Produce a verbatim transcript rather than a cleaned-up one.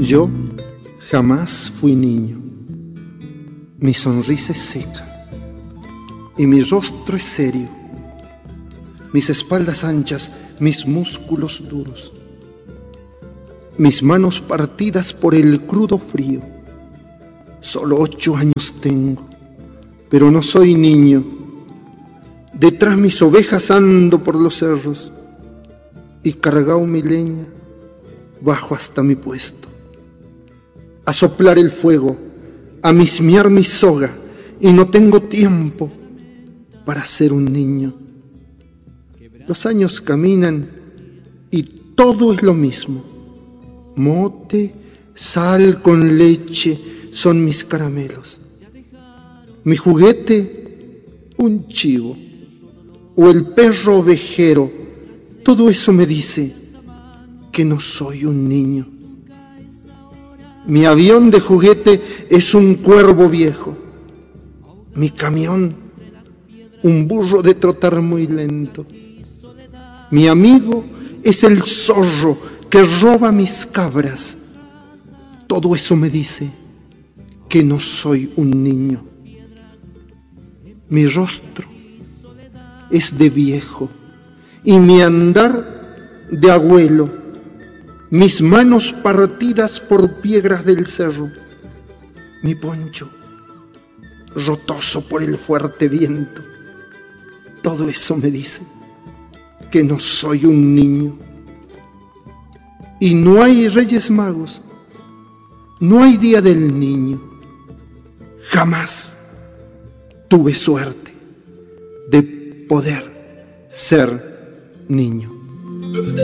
Yo jamás fui niño. Mi sonrisa es seca y mi rostro es serio. Mis espaldas anchas, mis músculos duros. Mis manos partidas por el crudo frío. Solo ocho años tengo, pero no soy niño. Detrás mis ovejas ando por los cerros y cargao mi leña bajo hasta mi puesto. A soplar el fuego, a mismear mi soga, y no tengo tiempo para ser un niño. Los años caminan y todo es lo mismo. Mote, sal con leche son mis caramelos. Mi juguete, un chivo, o el perro ovejero, todo eso me dice que no soy un niño. Mi avión de juguete es un cuervo viejo. Mi camión, un burro de trotar muy lento. Mi amigo es el zorro que roba mis cabras. Todo eso me dice que no soy un niño. Mi rostro es de viejo y mi andar de abuelo. Mis manos partidas por piedras del cerro. Mi poncho rotoso por el fuerte viento. Todo eso me dice que no soy un niño. Y no hay Reyes Magos, no hay Día del Niño. Jamás tuve suerte de poder ser niño.